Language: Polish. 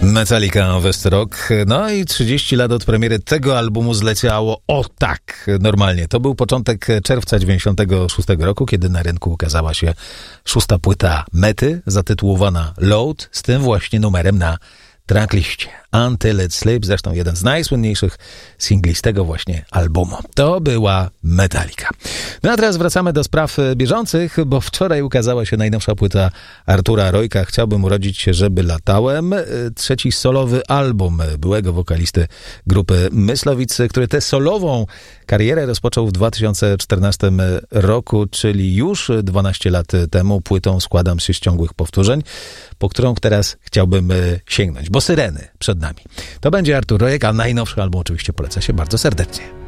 Metallica West Rock. No i 30 lat od premiery tego albumu zleciało o tak normalnie. To był początek czerwca 96 roku, kiedy na rynku ukazała się 6. płyta Mety, zatytułowana Load, z tym właśnie numerem na trackliście. Until It Sleeps, zresztą jeden z najsłynniejszych singli z tego właśnie albumu. To była Metallica. No a teraz wracamy do spraw bieżących, bo wczoraj ukazała się najnowsza płyta Artura Rojka. Chciałbym urodzić się, żeby latałem. Trzeci solowy album byłego wokalisty grupy Myslowic, który tę solową karierę rozpoczął w 2014 roku, czyli już 12 lat temu. Płytą składam się z ciągłych powtórzeń, po którą teraz chciałbym sięgnąć, bo Syreny przed nami. To będzie Artur Rojek, a najnowszy album oczywiście poleca się bardzo serdecznie.